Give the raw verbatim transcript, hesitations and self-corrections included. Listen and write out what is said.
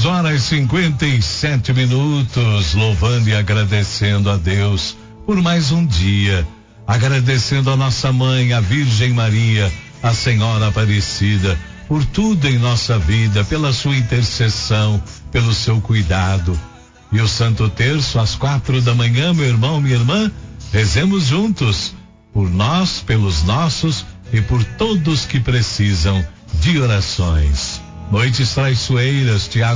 seis horas e cinquenta e sete minutos, louvando e agradecendo a Deus por mais um dia, agradecendo a nossa mãe, a Virgem Maria, a Senhora Aparecida, por tudo em nossa vida, pela sua intercessão, pelo seu cuidado. E o Santo Terço, às quatro da manhã, meu irmão, minha irmã, rezemos juntos, por nós, pelos nossos e por todos que precisam de orações. Noites traiçoeiras, Tiago